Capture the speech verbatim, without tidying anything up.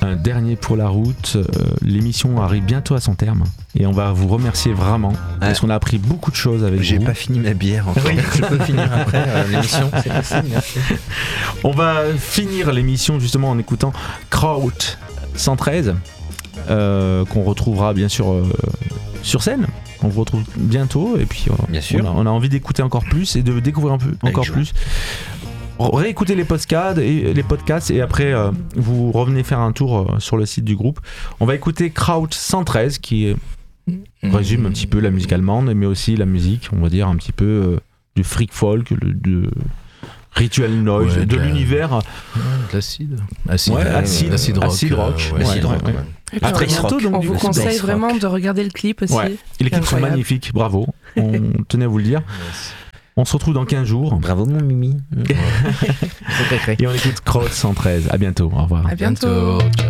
un dernier pour la route. Euh, l'émission arrive bientôt à son terme et on va vous remercier vraiment ouais. parce qu'on a appris beaucoup de choses avec J'ai vous. J'ai pas fini ma bière encore. Oui. Je peux finir après euh, l'émission. C'est possible, merci. On va finir l'émission justement en écoutant Kraut cent treize euh, qu'on retrouvera bien sûr euh, sur scène. On vous retrouve bientôt et puis euh, bien sûr. On, a, on a envie d'écouter encore plus et de découvrir un peu avec encore joie. Plus. Réécoutez les podcasts et les podcasts et après euh, vous revenez faire un tour euh, sur le site du groupe. On va écouter Kraut cent treize qui est, mmh. résume un petit peu la musique allemande mais aussi la musique, on va dire un petit peu euh, du freak folk, le, de ritual noise, ouais, de, de la... l'univers ouais, de l'acide, acide, ouais, acide, acide rock, acide rock, euh, ouais, acide rock. Ouais. Ouais. À très bientôt. Donc, on vous conseille vraiment de regarder le clip aussi. Ouais. Et les clips sont magnifiques, bravo. On tenait à vous le dire. On se retrouve dans quinze jours. Bravo mon Mimi. Et on écoute Kraut cent treize. À bientôt. Au revoir. À bientôt.